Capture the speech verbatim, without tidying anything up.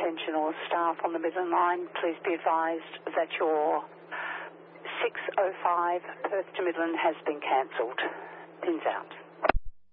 attention all staff on the Midland Line. Please be advised that your six oh five Perth to Midland has been cancelled. Pins out.